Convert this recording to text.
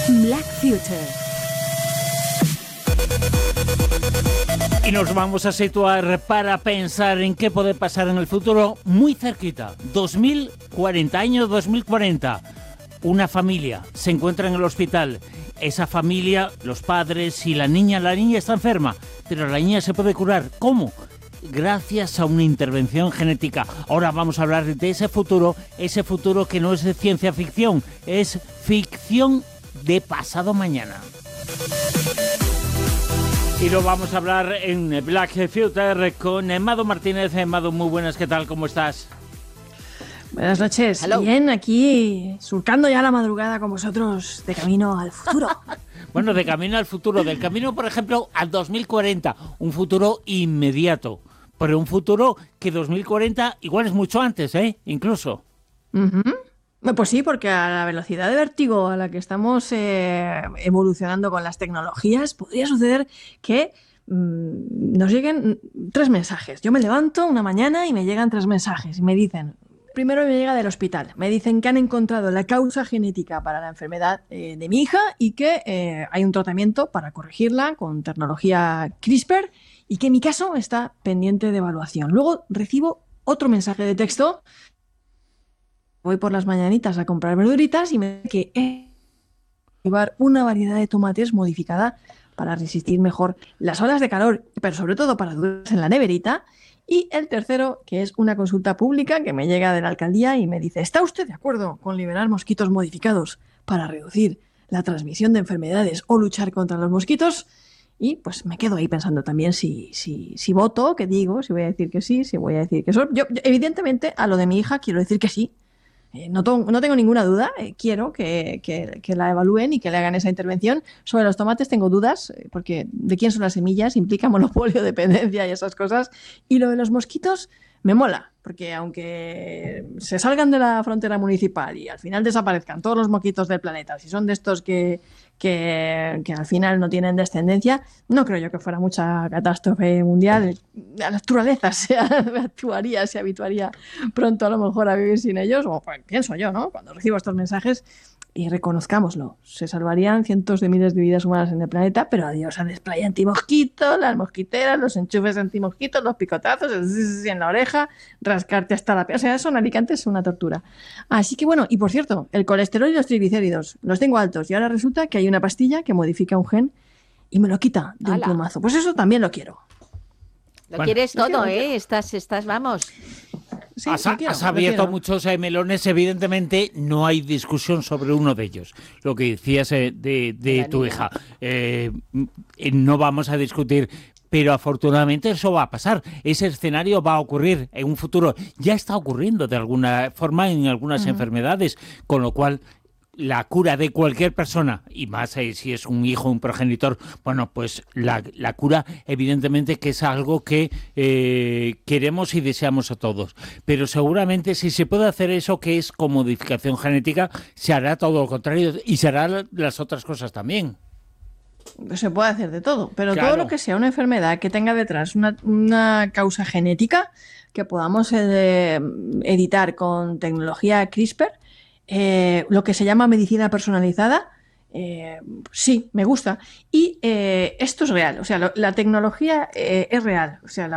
Black Future. Y nos vamos a situar para pensar en qué puede pasar en el futuro muy cerquita. 2040, año 2040. Una familia se encuentra en el hospital. Esa familia, los padres y la niña está enferma, pero la niña se puede curar. ¿Cómo? Gracias a una intervención genética. Ahora vamos a hablar de ese futuro que no es de ciencia ficción, es ficción de pasado mañana. Y lo vamos a hablar en Black Future con Mado Martínez. Mado, muy buenas, ¿qué tal? ¿Cómo estás? Buenas noches. Hello. Bien, aquí surcando ya la madrugada con vosotros de camino al futuro. Bueno, de camino al futuro, del camino, por ejemplo, al 2040, un futuro inmediato, pero un futuro que 2040 igual es mucho antes, incluso. Pues sí, porque a la velocidad de vértigo a la que estamos evolucionando con las tecnologías, podría suceder que nos lleguen 3 mensajes. Yo me levanto una mañana y me llegan 3 mensajes y me dicen... Primero me llega del hospital. Me dicen que han encontrado la causa genética para la enfermedad de mi hija y que hay un tratamiento para corregirla con tecnología CRISPR y que mi caso está pendiente de evaluación. Luego recibo otro mensaje de texto. Voy por las mañanitas a comprar verduritas y me dice que he llevar una variedad de tomates modificada para resistir mejor las olas de calor, pero sobre todo para durarse en la neverita. Y el tercero, que es una consulta pública que me llega de la alcaldía y me dice: ¿está usted de acuerdo con liberar mosquitos modificados para reducir la transmisión de enfermedades o luchar contra los mosquitos? Y pues me quedo ahí pensando también si voto, qué digo, si voy a decir que sí, si voy a decir que no. Yo evidentemente, a lo de mi hija quiero decir que sí. No tengo ninguna duda, quiero que la evalúen y que le hagan esa intervención. Sobre los tomates tengo dudas, porque de quién son las semillas, implica monopolio, dependencia y esas cosas. Y lo de los mosquitos me mola, porque aunque se salgan de la frontera municipal y al final desaparezcan todos los mosquitos del planeta, si son de estos que al final no tienen descendencia, no creo yo que fuera mucha catástrofe mundial. La naturaleza se habituaría pronto a lo mejor a vivir sin ellos, o pues, pienso yo, ¿no? Cuando recibo estos mensajes, y reconozcámoslo, se salvarían cientos de miles de vidas humanas en el planeta, pero adiós al spray antimosquito, las mosquiteras, los enchufes antimosquitos, los picotazos, el zzz en la oreja, rascarte hasta la piel. O sea, eso en Alicante es una tortura. Así que bueno, y por cierto, el colesterol y los triglicéridos los tengo altos y ahora resulta que hay una pastilla que modifica un gen y me lo quita de un plumazo. Pues eso también lo quiero. Lo quieres todo, ¿eh? Estás, vamos... Sí, has abierto muchos melones, evidentemente no hay discusión sobre uno de ellos. Lo que decías de tu hija, no vamos a discutir, pero afortunadamente eso va a pasar. Ese escenario va a ocurrir en un futuro. Ya está ocurriendo de alguna forma en algunas enfermedades, con lo cual... La cura de cualquier persona, y más si es un hijo, un progenitor, bueno, pues la cura evidentemente que es algo que queremos y deseamos a todos. Pero seguramente si se puede hacer eso que es con modificación genética, se hará todo lo contrario y se harán las otras cosas también. Se puede hacer de todo, pero claro. Todo lo que sea una enfermedad que tenga detrás una causa genética que podamos editar con tecnología CRISPR, lo que se llama medicina personalizada, sí, me gusta. Y esto es real, o sea, la tecnología es real, o sea,